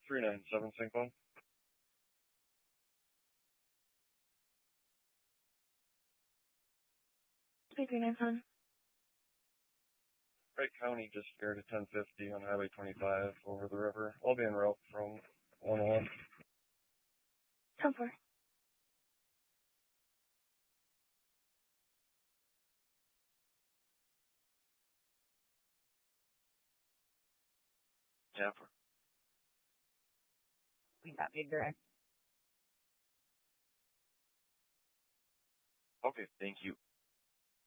397 St. Paul. Three 397. Wright County just scared at 1050 on Highway 25 over the river. I'll be en route from 101. 10-4. Jennifer. We got big direct. Okay, thank you.